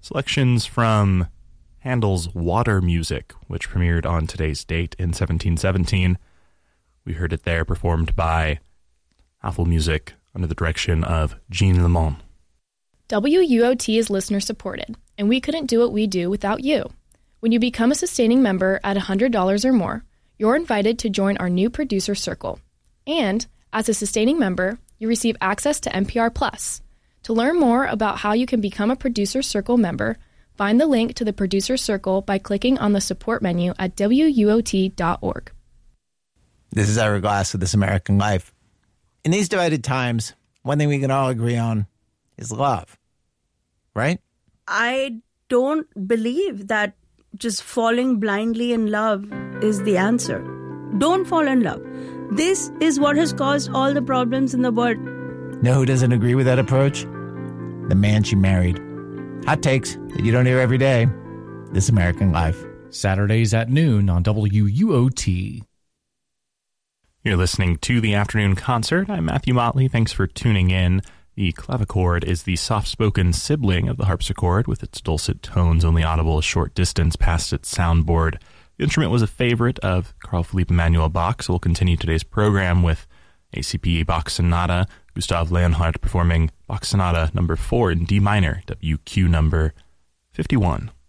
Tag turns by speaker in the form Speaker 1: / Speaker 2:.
Speaker 1: Selections from Handel's Water Music, which premiered on today's date in 1717. We heard it there performed by Apple Music under the direction of Jean Lemon.
Speaker 2: WUOT is listener-supported, and we couldn't do what we do without you. When you become a sustaining member at $100 or more, you're invited to join our new producer circle. And, as a sustaining member, you receive access to NPR Plus. To learn more about how you can become a Producer Circle member, find the link to the Producer Circle by clicking on the support menu at WUOT.org.
Speaker 3: This is Ira Glass with This American Life. In these divided times, one thing we can all agree on is love, right?
Speaker 4: I don't believe that just falling blindly in love is the answer. Don't fall in love. This is what has caused all the problems in the world.
Speaker 3: Know who doesn't agree with that approach? The man she married. Hot takes that you don't hear every day. This American Life.
Speaker 5: Saturdays at noon on WUOT.
Speaker 1: You're listening to The Afternoon Concert. I'm Matthew Motley. Thanks for tuning in. The clavichord is the soft-spoken sibling of the harpsichord, with its dulcet tones only audible a short distance past its soundboard. The instrument was a favorite of Carl Philipp Emanuel Bach, so we'll continue today's program with ACP Bach Sonata, Gustav Leonhardt performing Bach Sonata number 4 in D minor, WQ number 51.